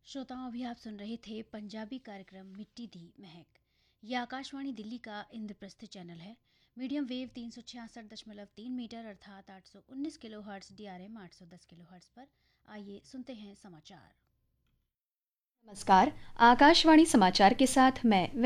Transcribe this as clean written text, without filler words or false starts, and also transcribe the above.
श्रोताओं, अभी आप सुन रहे थे पंजाबी कार्यक्रम मिट्टी दी महक। ये आकाशवाणी दिल्ली का इंद्रप्रस्थ चैनल है। मीडियम वेव 366.3 मीटर अर्थात 819 kilo hertz, DRM 810 kilo hertz पर। आइए सुनते हैं समाचार। नमस्कार। आकाशवाणी समाचार के साथ मैं